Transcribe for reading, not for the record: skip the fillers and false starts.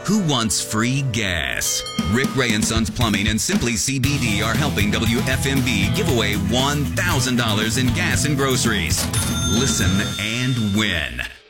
Who wants free gas? Rick Ray and Sons Plumbing and Simply CBD are helping WFMB give away $1,000 in gas and groceries. Listen and win.